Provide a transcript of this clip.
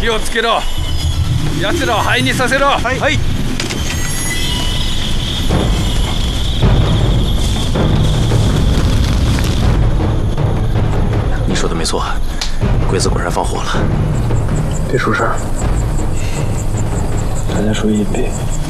気をつけろ。奴らを灰にさせろ。 はい。はい。 你说的没错，鬼子果然放火了。 别出事儿，大家注意隐蔽。